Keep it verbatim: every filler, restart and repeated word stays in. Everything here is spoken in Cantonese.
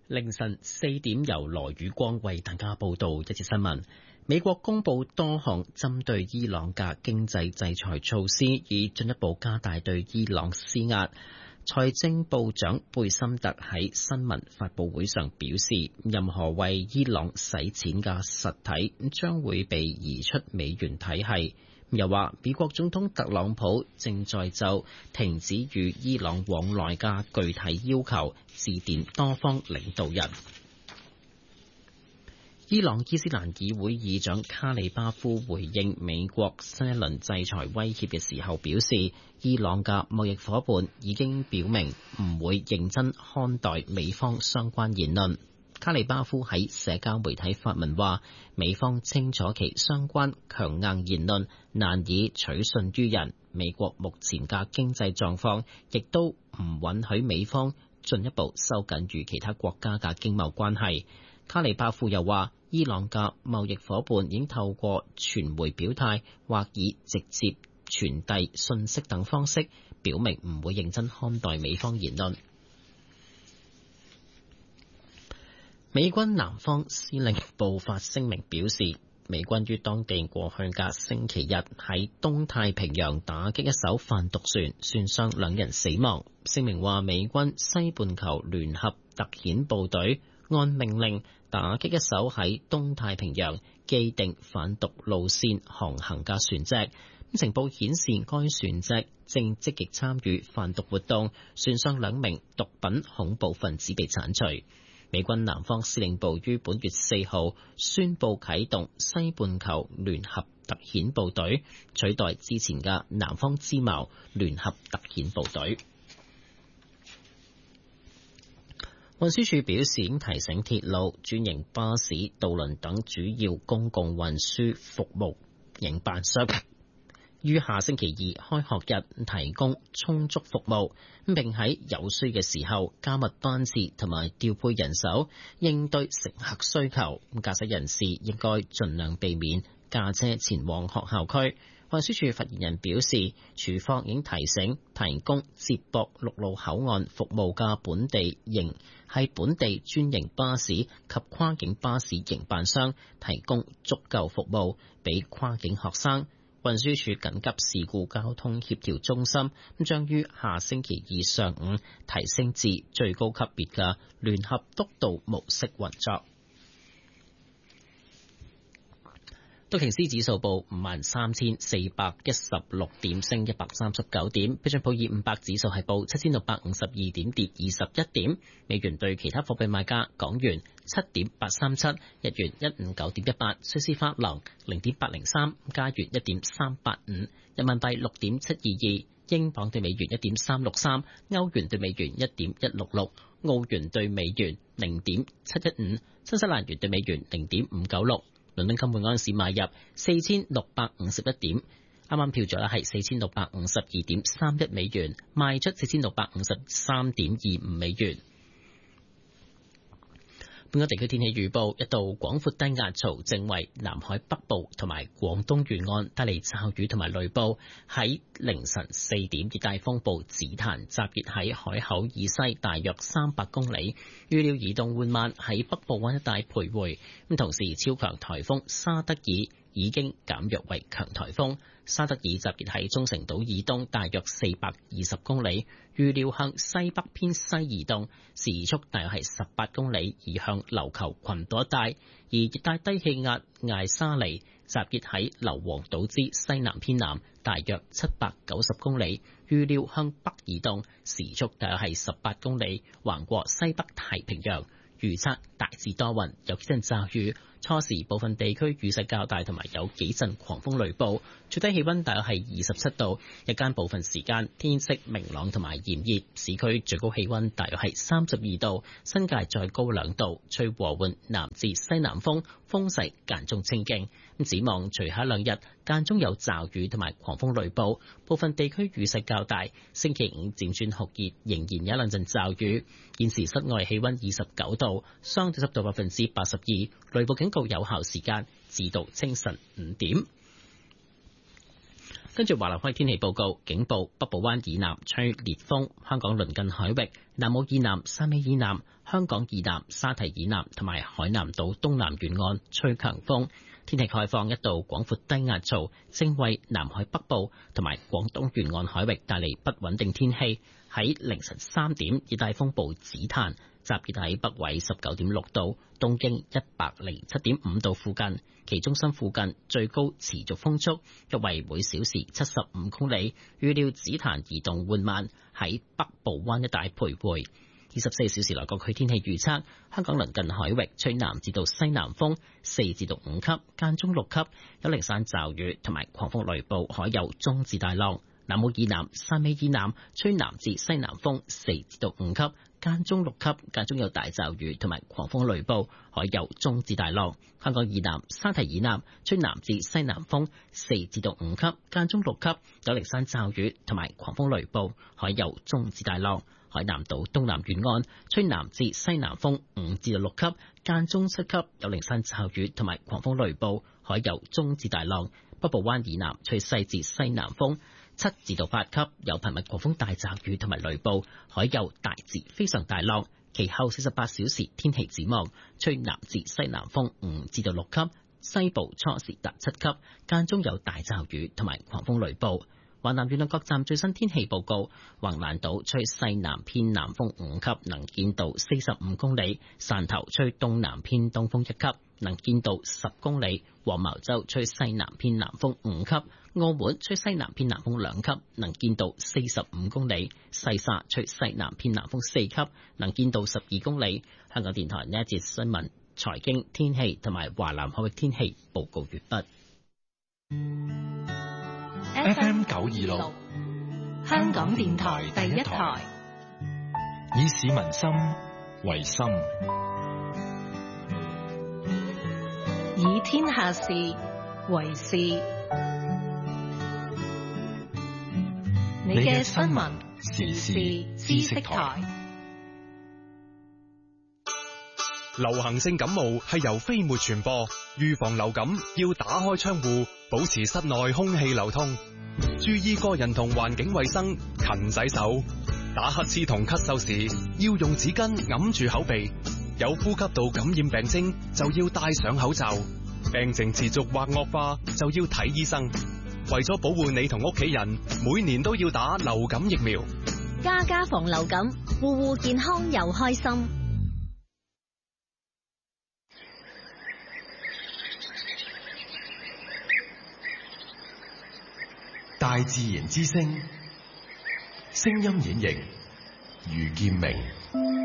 凌晨四點，由羅宇光為大家報道一節新聞。美國公布多項針對伊朗嘅經濟制裁措施，以進一步加大對伊朗施壓。財政部長貝森特喺新聞發佈會上表示，任何為伊朗洗錢嘅實體將會被移出美元體系。又話美國總統特朗普正在就停止與伊朗往來嘅具體要求致電多方領導人。伊朗伊斯蘭議會議長卡里巴夫回應美國新一輪制裁威脅嘅時候表示，伊朗嘅貿易夥伴已經表明唔會認真看待美方相關言論。卡里巴夫喺社交媒體發文話，美方清楚其相關強硬言論難以取信於人，美國目前嘅經濟狀況亦都唔允許美方進一步收緊與其他國家嘅經貿關係。卡里巴夫又話，伊朗嘅貿易夥伴已經透過傳媒表態或以直接傳遞信息等方式表明唔會認真看待美方言論。美軍南方司令部發聲明表示，美軍於當地過去嘅星期日喺東太平洋打擊一艘販毒船，船上兩人死亡。聲明話，美軍西半球聯合特遣部隊按命令打擊一艘喺東太平洋既定販毒路線航行嘅船隻。情報顯示，該船隻正積極參與販毒活動，船上兩名毒品恐怖分子被剷除。美軍南方司令部於本月四號宣布啟動西半球聯合特遣部隊，取代之前嘅南方之矛聯合特遣部隊。運輸署表示，已經提醒鐵路、專營巴士、渡輪等主要公共運輸服務營辦商於下星期二開學日提供充足服務，並喺有需嘅時候加密班次同埋調配人手，應對乘客需求。駕駛人士應該盡量避免駕車前往學校區。運輸署發言人表示，署方已經提醒提供接駁陸路口岸服務嘅本地營係本地專營巴士及跨境巴士營辦商提供足夠服務俾跨境學生。運輸署緊急事故交通協調中心將於下星期二上午提升至最高級別嘅聯合督導模式運作。道瓊斯指數報五萬三千四百一十六點，升一百三十九點。標準普爾五百指數係報七千六百五十二點，跌二十一點。美元對其他貨幣賣價：港元七點八三七，日元一五九點一八，瑞士法郎零點八零三，加元一點三八五，人民幣六點七二二，英鎊對美元一點三六三，歐元對美元一點一六六，澳元對美元零點七一五，新西蘭元對美元零點五九六。倫敦金每盎司買入四千六百五十一點，啱啱票咗係四千六百五十二點三一美元，賣出四千六百五十三點二五美元。本港地區天氣預報：一道廣闊低壓槽正為南海北部同埋廣東沿岸帶嚟驟雨同埋雷暴。喺凌晨四點，熱帶風暴紫檀集結喺海口以西大約三百公里，預料移動緩慢喺北部灣一帶徘徊。咁同時，超強颱風沙德爾已經減弱為強颱風。沙德爾集結喺中城島以東大約四百二十公里，預料向西北偏西移動，時速大約係十八公里，移向琉球群島一帶。而熱帶低氣壓艾沙尼集結喺硫磺島之西南偏南，大約七百九十公里，預料向北移動，時速大約係十八公里，橫過西北太平洋。預測大致多雲，有幾陣驟雨。初時部分地區雨勢較大，同埋有幾陣狂風雷暴。最低氣溫大約係二十七度，日間部分時間天色明朗同埋炎熱。市區最高氣溫大約係三十二度，新界再高兩度。吹和緩南至西南風，風勢間中清勁。咁展望隨後兩日間中有驟雨同埋狂風雷暴，部分地區雨勢較大。星期五漸轉酷熱，仍然有一兩陣驟雨。現時室外氣溫二十九度，相對濕度百分之八十二，雷暴警告有效時間至到清晨五點。 跟住華南海天氣報告，警報北部灣以南吹烈風，香港鄰近海域、南澳以南、汕尾以南、香港以南、沙堤以南同埋海南島東南沿岸吹強風。天氣概況，一道廣闊低壓槽正為南海北部同埋廣東沿岸海域帶嚟不穩定天氣。喺凌晨三點，熱帶風暴紫檀集結喺北緯十九點六度、東經一百零七點五度附近，其中心附近最高持續風速約為每小時七十五公里。預料紫檀移動緩慢，喺北部灣一帶徘徊。二十四小時內各區天氣預測：香港鄰近海域吹南至到西南風四至到五級，間中六級，有零散驟雨同埋狂風雷暴，海有中至大浪。南澳以南、汕尾以南吹南至西南風四至到五級，間中六級，間中有大驟雨同埋狂風雷暴，海有中至大浪。香港以南、沙堤以南吹南至西南風四至到五級，間中六級，有零散驟雨同埋狂風雷暴，海有中至大浪。海南島東南沿岸吹南至西南風五至到六級，間中七級，有零散驟雨同埋狂風雷暴，海有中至大浪。北部灣以南吹西至西南風七至到八級，有頻密狂風大驟雨同埋雷暴，海有大至非常大浪。其後四十八小時天氣展望，吹南至西南風五至到六級，西部初時達七級，間中有大驟雨同埋狂風雷暴。華南沿岸各站最新天氣報告：橫瀾島吹西南偏南風五級，能見度四十五公里；汕頭吹東南偏東風一級，能見度十公里；黃茅洲吹西南偏南風五級；澳門吹西南偏南風兩級，能見度四十五公里；西沙吹西南偏南風四級，能見度十二公里。香港電台呢一節新聞、財經、天氣同埋華南海域天氣報告完畢。 F M 九二六，香港電台第一台，以市民心為心，以天下事為事。你嘅新聞時事知識台。 流行性感冒係由飛沫傳播，預防流感要打開窗戶，保持室內空氣流通，注意個人同環境衛生，勤洗手。打乞嗤同咳嗽時要用紙巾揞住口鼻，有呼吸道感染病徵就要戴上口罩，病情持續或惡化就要睇醫生。為咗保護你同屋企人，每年都要打流感疫苗。 家家防流感，戶戶健康又開心。 大自然之聲，聲音演繹余劍明。